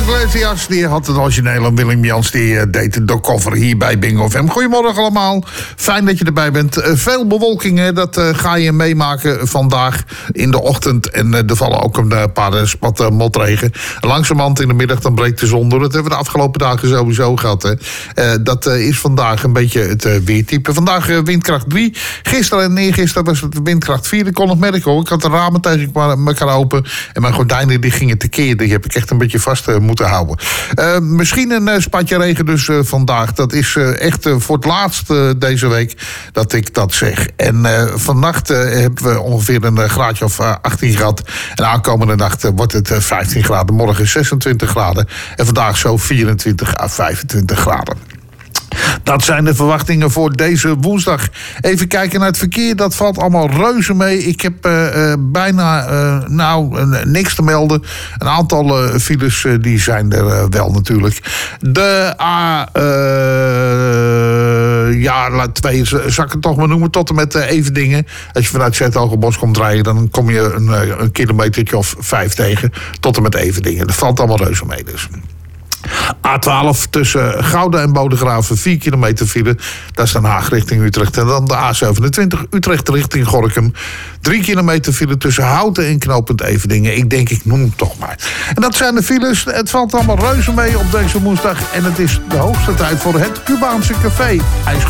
Iglesias, die had het origineel en Willem Jans die deed de cover hier bij Bingo FM. Goedemorgen allemaal, fijn dat je erbij bent. Veel bewolking, dat ga je meemaken vandaag in de ochtend. En er vallen ook een paar spatten motregen. Langzamerhand in de middag dan breekt de zon door. Dat hebben we de afgelopen dagen sowieso gehad. Hè. Dat is vandaag een beetje het weertype. Vandaag windkracht 3. Gisteren en neergisteren was het windkracht 4. Ik kon het merken hoor. Ik had de ramen tegen elkaar open. En mijn gordijnen die gingen tekeer. Die heb ik echt een beetje vast moeten houden. Misschien een spatje regen dus vandaag. Dat is echt voor het laatst deze week dat ik dat zeg. En vannacht hebben we ongeveer een graadje of 18 gehad. En aankomende nacht wordt het 15 graden. Morgen 26 graden. En vandaag zo 24 à 25 graden. Dat zijn de verwachtingen voor deze woensdag. Even kijken naar het verkeer. Dat valt allemaal reuze mee. Ik heb bijna niks te melden. Een aantal files die zijn er wel natuurlijk. De A2 zal ik het toch maar noemen. Tot en met Everdingen. Als je vanuit Zertogenbosch komt rijden, dan kom je een kilometertje of 5 tegen. Tot en met Everdingen. Dat valt allemaal reuze mee dus. A12 tussen Gouda en Bodegraven, 4 kilometer file. Dat is Den Haag richting Utrecht. En dan de A27 Utrecht richting Gorinchem. 3 kilometer file tussen Houten en knooppunt Everdingen. Ik noem hem toch maar. En dat zijn de files. Het valt allemaal reuze mee op deze woensdag. En het is de hoogste tijd voor het Cubaanse café.